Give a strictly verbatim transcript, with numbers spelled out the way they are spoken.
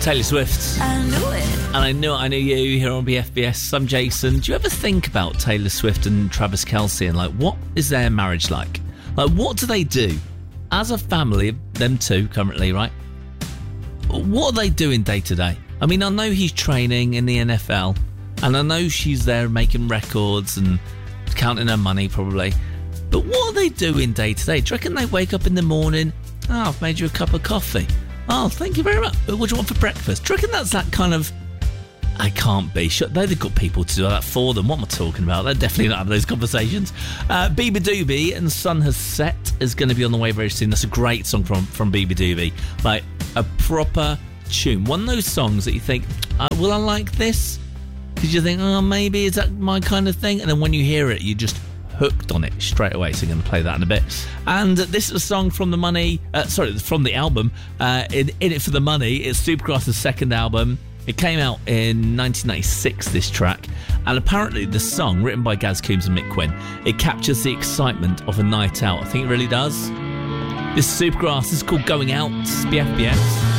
Taylor Swift. I knew it. And I know I know you here on B F B S. I'm Jason. Do you ever think about Taylor Swift and Travis Kelce and like what is their marriage like? Like what do they do as a family? Them two currently, right? What are they doing day to day? I mean, I know he's training in the N F L, and I know she's there making records and counting her money probably. But what are they doing day to day? Do you reckon they wake up in the morning? Oh, I've made you a cup of coffee. Oh, thank you very much. What do you want for breakfast? Do you reckon that's that kind of... I can't be. Sure, they've got people to do that for them. What am I talking about? They're definitely not having those conversations. Uh, Bieber Doobie and Sun Has Set is going to be on the way very soon. That's a great song from, from Bieber Doobie. Like, a proper tune. One of those songs that you think, uh, will I like this? Because you think, oh, maybe, is that my kind of thing? And then when you hear it, you just... hooked on it straight away, so I'm going to play that in a bit. And this is a song from the money uh, sorry from the album uh, in, in It For The Money. It's Supergrass's second album. It came out in nineteen ninety-six, this track, and apparently the song, written by Gaz Coombs and Mick Quinn, it captures the excitement of a night out. I think it really does. This is Supergrass. This is called Going Out. B F B S.